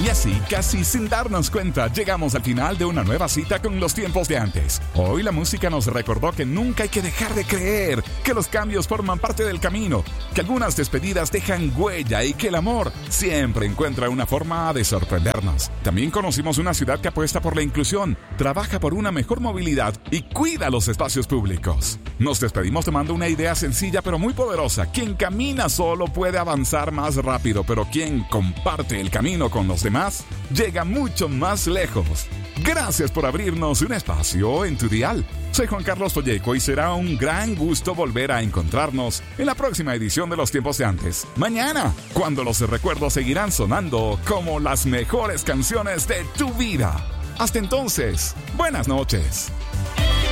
Y así, casi sin darnos cuenta, llegamos al final de una nueva cita con los tiempos de antes. Hoy la música nos recordó que nunca hay que dejar de creer, que los cambios forman parte del camino, que algunas despedidas dejan huella y que el amor siempre encuentra una forma de sorprendernos. También conocimos una ciudad que apuesta por la inclusión, trabaja por una mejor movilidad y cuida los espacios públicos. Nos despedimos tomando una idea sencilla pero muy poderosa. Quien camina solo puede avanzar más rápido, pero quien comparte el camino con los demás llega mucho más lejos. Gracias por abrirnos un espacio en tu dial. Soy Juan Carlos Folleco y será un gran gusto volver a encontrarnos en la próxima edición de Los Tiempos de Antes. Mañana, cuando los recuerdos seguirán sonando como las mejores canciones de tu vida. Hasta entonces, buenas noches.